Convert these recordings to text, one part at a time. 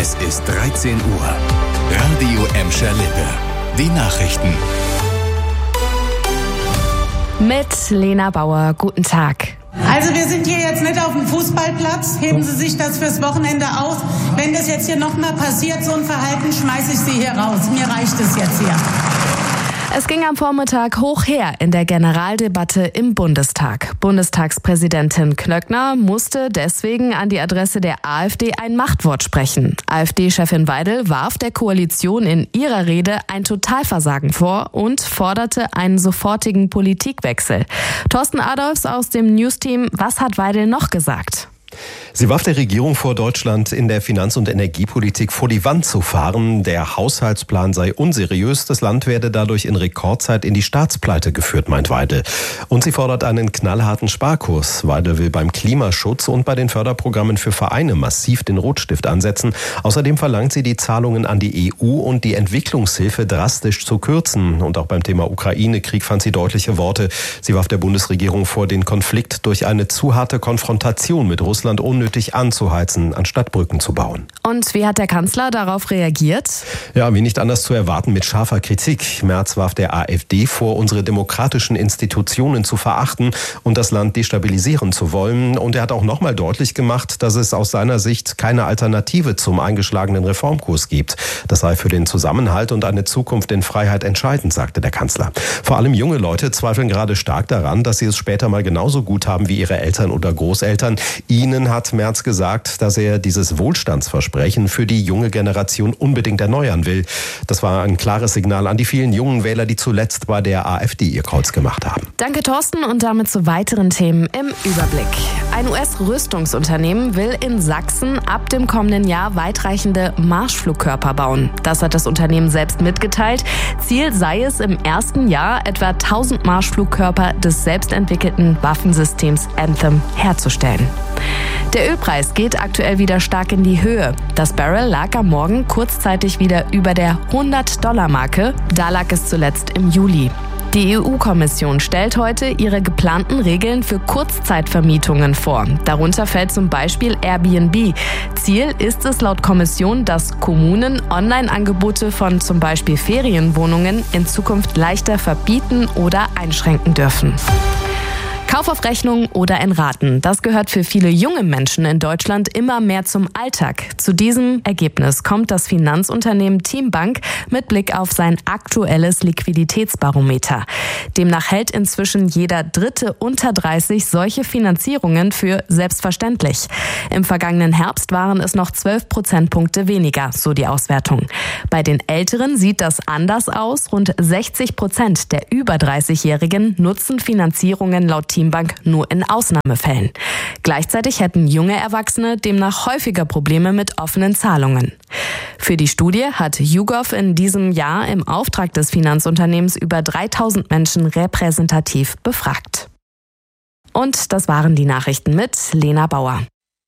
Es ist 13 Uhr. Radio Emscher Lippe. Die Nachrichten. Mit Lena Bauer. Guten Tag. Also wir sind hier jetzt nicht auf dem Fußballplatz. Heben Sie sich das fürs Wochenende auf. Wenn das jetzt hier nochmal passiert, so ein Verhalten, schmeiße ich Sie hier raus. Mir reicht es jetzt hier. Es ging am Vormittag hoch her in der Generaldebatte im Bundestag. Bundestagspräsidentin Klöckner musste deswegen an die Adresse der AfD ein Machtwort sprechen. AfD-Chefin Weidel warf der Koalition in ihrer Rede ein Totalversagen vor und forderte einen sofortigen Politikwechsel. Thorsten Adolfs aus dem Newsteam, was hat Weidel noch gesagt? Sie warf der Regierung vor, Deutschland in der Finanz- und Energiepolitik vor die Wand zu fahren. Der Haushaltsplan sei unseriös. Das Land werde dadurch in Rekordzeit in die Staatspleite geführt, meint Weidel. Und sie fordert einen knallharten Sparkurs. Weidel will beim Klimaschutz und bei den Förderprogrammen für Vereine massiv den Rotstift ansetzen. Außerdem verlangt sie, die Zahlungen an die EU und die Entwicklungshilfe drastisch zu kürzen. Und auch beim Thema Ukraine-Krieg fand sie deutliche Worte. Sie warf der Bundesregierung vor, den Konflikt durch eine zu harte Konfrontation mit Russland unnötig anzuheizen, anstatt Brücken zu bauen. Und wie hat der Kanzler darauf reagiert? Ja, wie nicht anders zu erwarten, mit scharfer Kritik. Merz warf der AfD vor, unsere demokratischen Institutionen zu verachten und das Land destabilisieren zu wollen. Und er hat auch nochmal deutlich gemacht, dass es aus seiner Sicht keine Alternative zum eingeschlagenen Reformkurs gibt. Das sei für den Zusammenhalt und eine Zukunft in Freiheit entscheidend, sagte der Kanzler. Vor allem junge Leute zweifeln gerade stark daran, dass sie es später mal genauso gut haben wie ihre Eltern oder Großeltern. Ihnen hat Merz gesagt, dass er dieses Wohlstandsversprechen für die junge Generation unbedingt erneuern will. Das war ein klares Signal an die vielen jungen Wähler, die zuletzt bei der AfD ihr Kreuz gemacht haben. Danke, Thorsten, und damit zu weiteren Themen im Überblick. Ein US-Rüstungsunternehmen will in Sachsen ab dem kommenden Jahr weitreichende Marschflugkörper bauen. Das hat das Unternehmen selbst mitgeteilt. Ziel sei es, im ersten Jahr etwa 1000 Marschflugkörper des selbstentwickelten Waffensystems Anthem herzustellen. Der Ölpreis geht aktuell wieder stark in die Höhe. Das Barrel lag am Morgen kurzzeitig wieder über der $100-Marke. Da lag es zuletzt im Juli. Die EU-Kommission stellt heute ihre geplanten Regeln für Kurzzeitvermietungen vor. Darunter fällt zum Beispiel Airbnb. Ziel ist es laut Kommission, dass Kommunen Online-Angebote von zum Beispiel Ferienwohnungen in Zukunft leichter verbieten oder einschränken dürfen. Kauf auf Rechnung oder in Raten. Das gehört für viele junge Menschen in Deutschland immer mehr zum Alltag. Zu diesem Ergebnis kommt das Finanzunternehmen Teambank mit Blick auf sein aktuelles Liquiditätsbarometer. Demnach hält inzwischen jeder Dritte unter 30 solche Finanzierungen für selbstverständlich. Im vergangenen Herbst waren es noch 12 Prozentpunkte weniger, so die Auswertung. Bei den Älteren sieht das anders aus. Rund 60% der über 30-Jährigen nutzen Finanzierungen laut Teambank nur in Ausnahmefällen. Gleichzeitig hätten junge Erwachsene demnach häufiger Probleme mit offenen Zahlungen. Für die Studie hat YouGov in diesem Jahr im Auftrag des Finanzunternehmens über 3000 Menschen repräsentativ befragt. Und das waren die Nachrichten mit Lena Bauer.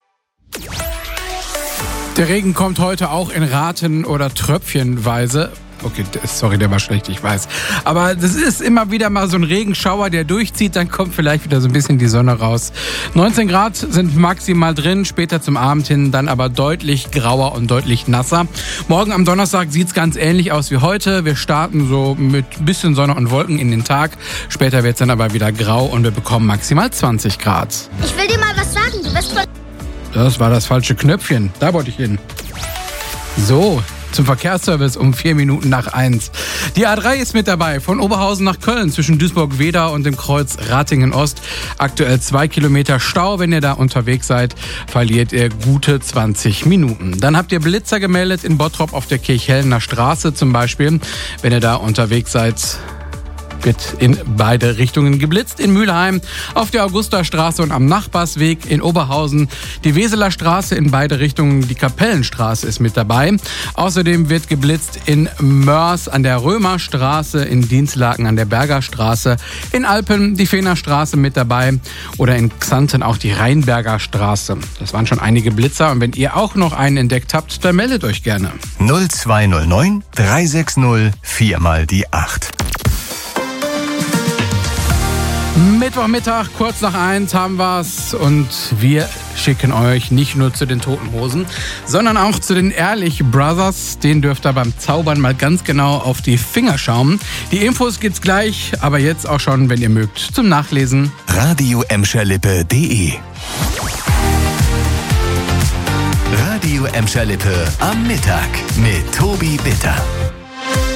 Der Regen kommt heute auch in Raten- oder Tröpfchenweise. Okay, sorry, der war schlecht, ich weiß. Aber das ist immer wieder mal so ein Regenschauer, der durchzieht, dann kommt vielleicht wieder so ein bisschen die Sonne raus. 19 Grad sind maximal drin, später zum Abend hin dann aber deutlich grauer und deutlich nasser. Morgen am Donnerstag sieht's ganz ähnlich aus wie heute. Wir starten so mit bisschen Sonne und Wolken in den Tag. Später wird's dann aber wieder grau und wir bekommen maximal 20 Grad. Ich will dir mal was sagen, du bist voll... Das war das falsche Knöpfchen, da wollte ich hin. So, zum Verkehrsservice um 4 Minuten nach 1. Die A3 ist mit dabei, von Oberhausen nach Köln zwischen Duisburg-Wedau und dem Kreuz Ratingen-Ost. Aktuell 2 Kilometer Stau. Wenn ihr da unterwegs seid, verliert ihr gute 20 Minuten. Dann habt ihr Blitzer gemeldet in Bottrop auf der Kirchhellner Straße zum Beispiel. Wenn ihr da unterwegs seid, wird in beide Richtungen geblitzt. In Mülheim auf der Augustastraße und am Nachbarsweg in Oberhausen die Weseler Straße in beide Richtungen. Die Kapellenstraße ist mit dabei. Außerdem wird geblitzt in Mörs an der Römerstraße, in Dinslaken an der Bergerstraße, in Alpen die Fehnerstraße mit dabei oder in Xanten auch die Rheinberger Straße. Das waren schon einige Blitzer und wenn ihr auch noch einen entdeckt habt, dann meldet euch gerne. 0209 360 4 mal die 8. Mittwochmittag, kurz nach 1 haben wir's und wir schicken euch nicht nur zu den Toten Hosen, sondern auch zu den Ehrlich Brothers. Den dürft ihr beim Zaubern mal ganz genau auf die Finger schauen. Die Infos gibt's gleich, aber jetzt auch schon, wenn ihr mögt, zum Nachlesen. Radio-Emscher-Lippe.de Radio Emscher-Lippe am Mittag mit Tobi Bitter.